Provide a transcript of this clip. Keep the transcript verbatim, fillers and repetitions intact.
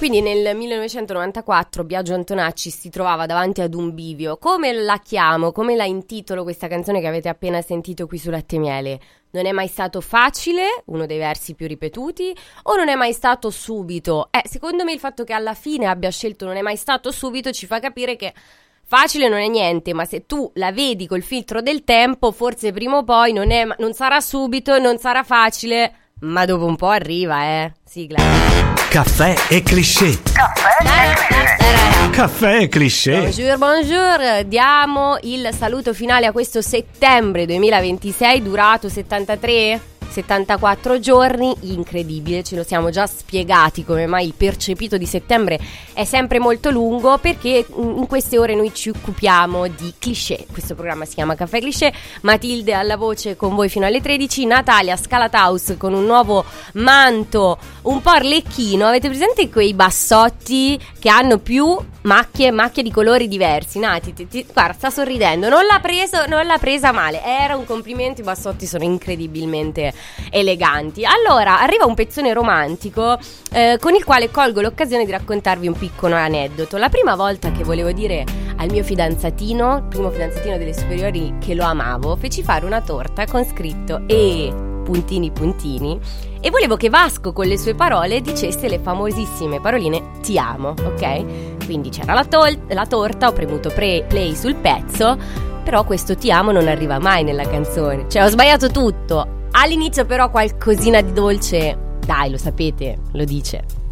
Quindi nel millenovecentonovantaquattro Biagio Antonacci si trovava davanti ad un bivio. Come la chiamo, come la intitolo questa canzone che avete appena sentito qui su Latte e Miele? Non è mai stato facile, uno dei versi più ripetuti, o non è mai stato subito? Eh, secondo me il fatto che alla fine abbia scelto non è mai stato subito ci fa capire che facile non è niente, ma se tu la vedi col filtro del tempo, forse prima o poi non, è, non sarà subito, non sarà facile, ma dopo un po' arriva, eh. Sigla. Caffè e cliché. Caffè e cliché. Caffè e cliché. Bonjour, bonjour. Diamo il saluto finale a questo settembre duemilaventisei, durato settantatré settantaquattro giorni, incredibile, ce lo siamo già spiegati come mai il percepito di settembre è sempre molto lungo, perché in queste ore noi ci occupiamo di cliché. Questo programma si chiama Caffè Cliché, Matilde alla voce con voi fino alle tredici, Natalia Scalataus con un nuovo manto un po' arlecchino. Avete presente quei bassotti che hanno più macchie, macchie di colori diversi? Nati, ti, ti, guarda, sta sorridendo, non l'ha preso, non l'ha presa male, era un complimento, i bassotti sono incredibilmente eleganti. Allora, arriva un pezzone romantico eh, con il quale colgo l'occasione di raccontarvi un piccolo aneddoto. La prima volta che volevo dire al mio fidanzatino, il primo fidanzatino delle superiori, che lo amavo, feci fare una torta con scritto E puntini puntini e volevo che Vasco con le sue parole dicesse le famosissime paroline ti amo, ok? Quindi c'era la, tol- la torta, ho premuto pre- play sul pezzo, però questo ti amo non arriva mai nella canzone, cioè ho sbagliato tutto. All'inizio però qualcosina di dolce, dai, lo sapete, lo dice.